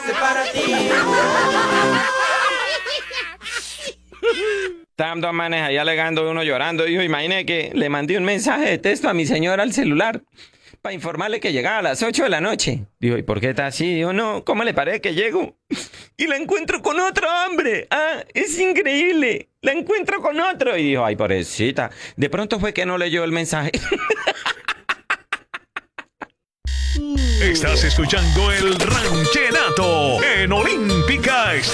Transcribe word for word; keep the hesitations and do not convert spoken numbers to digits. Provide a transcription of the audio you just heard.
Para ti. Estaban dos manes ahí alegando, uno llorando. Dijo, imagine que le mandé un mensaje de texto a mi señora al celular para informarle que llegaba a las ocho de la noche. Dijo, ¿y por qué está así? Dijo, no, ¿cómo le parece que llego? Y la encuentro con otro hombre. Ah, es increíble. La encuentro con otro. Y dijo, ay, pobrecita. De pronto fue que no leyó el mensaje. Estás escuchando el Rancherato en Olímpica.